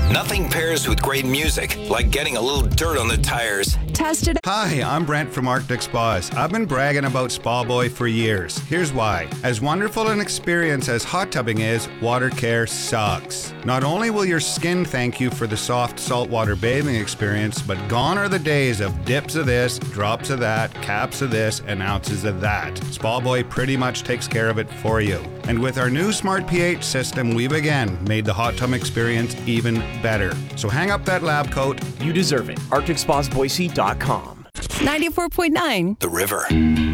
Nothing pairs with great music like getting a little dirt on the tires. Tested. Hi, I'm Brent from Arctic Spas. I've been bragging about Spa Boy for years. Here's why. As wonderful an experience as hot tubbing is, water care sucks. Not only will your skin thank you for the soft saltwater bathing experience, but gone are the days of dips of this, drops of that, caps of this, and ounces of that. Spa Boy pretty much takes care of it for you. And with our new Smart pH system, we've again made the hot tub experience even better. So hang up that lab coat. You deserve it. ArcticSpasBoise.com. 94.9. The River.